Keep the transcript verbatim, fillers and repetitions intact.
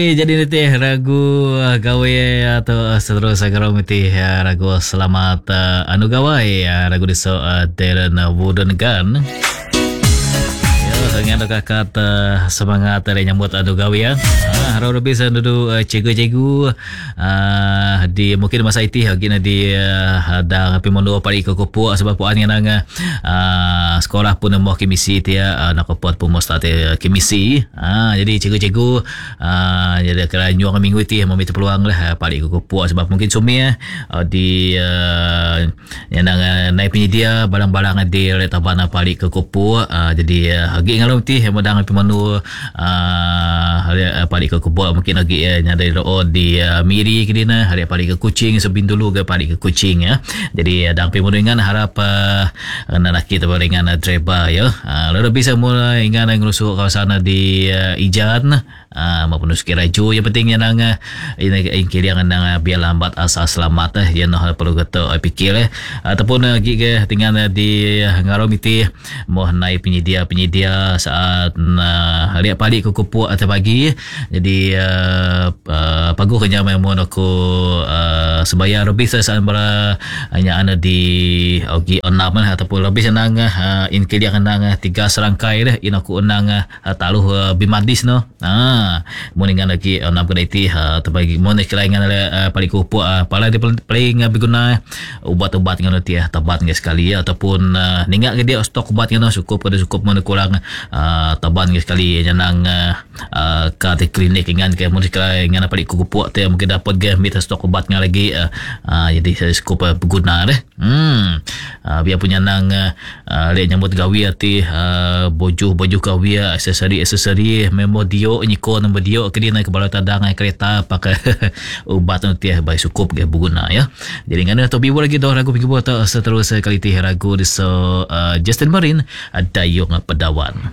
Eh, jadi nanti ragu uh, gawe atau uh, seterusnya kalau nanti uh, ragu selamat uh, anu gawe uh, ragu diso uh, Darren Wooden Gun. Dengan kakak uh, semangat dari nyambut adu gawe ya. Ah, harap bisa duduk uh, cikgu-cikgu uh, di mungkin masa itu lagi di uh, ada tapi mondo pari ke kupu sebab puan yang nang uh, sekolah pun mau kimisi dia uh, nak kuat pun mau start uh, kimisi. Ah, jadi cikgu-cikgu uh, jadi kalau nyuang minggu itu mau minta peluang lah uh, pari ke kupu sebab mungkin sumi uh, di uh, yang nang uh, naik penyedia barang-barang di letabana pari ke kupu uh, jadi uh, lagi kalau ti modang api manu uh, hari pari ke kubur mungkin lagi uh, nyada ro di uh, miri kedina hari pari ke kucing sebin dulu ke pari ke kucing ya. Jadi ada api manu ingan harap uh, nak kita beringan uh, driver ya. Uh, lalu bisa mulai ingan ngurusuk kawasan di uh, Ijan uh, maupun Sekiraju yang pentingnya nang uh, ini kiri yang nang uh, biar lambat asal selamat uh, yang nak perlu kita uh, fikir uh, ataupun lagi uh, tinggal uh, di uh, ngaromiti mau naik penyedia penyedia saat uh, hari pagi ke kupu atau pagi jadi uh, uh, pagu kenya memang aku uh, sebayar lebih saat bara hanya ada di ogi enam ataupun lebih senang uh, in kili akan nang tiga serangkai dah in aku enang uh, taluh uh, bimadis no ah moningan lagi enam kena itu uh, atau pagi monik kelaingan uh, pagi kupu uh, pala dia paling uh, berguna ubat-ubat dengan dia tabat sekali ya, ataupun uh, ningat ke dia stok ubat dengan cukup pada cukup mana kurang Uh, taban sekali janang uh, uh, ke klinik dengan ke mungkin dengan apa di kuku tu mungkin dapat ke minta stok ubatnya lagi uh, uh, jadi saya cukup uh, berguna deh hmm uh, biar punya nang uh, uh, lihat nyambut gawi ati uh, bojuh bojuh gawi aksesori aksesori memo dio nyiko nombor dio ke dia naik ke bala tadang kereta pakai ubat nanti ya baik cukup ke berguna ya. Jadi ngana to bibu lagi dah ragu bibu atau seterusnya kali ti ragu di so uh, Justin Marin ada yung pedawan.